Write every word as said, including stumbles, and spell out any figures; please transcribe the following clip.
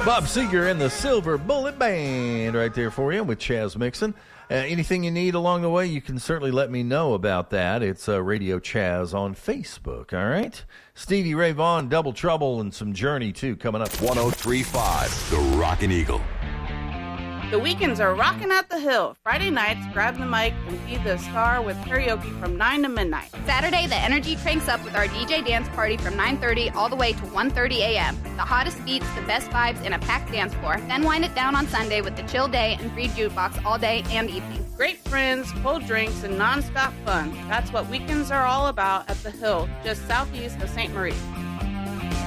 Bob Seger and the Silver Bullet Band right there for you with Chaz Mixon. Uh, anything you need along the way, you can certainly let me know about that. It's uh, Radio Chaz on Facebook, all right? Stevie Ray Vaughan, Double Trouble, and some Journey, too, coming up. one oh three point five, The Rockin' Eagle. The weekends are rocking at the Hill. Friday nights, grab the mic and be the star with karaoke from nine to midnight. Saturday, the energy cranks up with our D J dance party from nine thirty all the way to one thirty a.m. The hottest beats, the best vibes, and a packed dance floor. Then wind it down on Sunday with the chill day and free jukebox all day and evening. Great friends, cold drinks, and nonstop fun. That's what weekends are all about at the Hill, just southeast of Saint Marie.